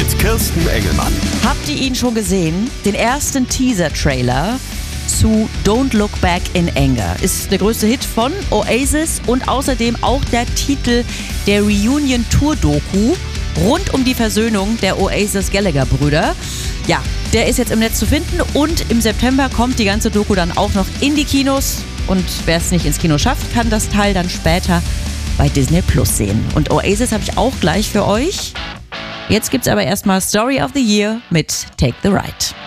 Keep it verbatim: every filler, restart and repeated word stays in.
mit Kirsten Engelmann. Habt ihr ihn schon gesehen? Den ersten Teaser-Trailer zu Don't Look Back in Anger ist der größte Hit von Oasis und außerdem auch der Titel der Reunion-Tour-Doku rund um die Versöhnung der Oasis-Gallagher-Brüder. Ja, der ist jetzt im Netz zu finden und im September kommt die ganze Doku dann auch noch in die Kinos. Und wer es nicht ins Kino schafft, kann das Teil dann später bei Disney Plus sehen. Und Oasis habe ich auch gleich für euch. Jetzt gibt's aber erstmal Story of the Year mit Take the Ride.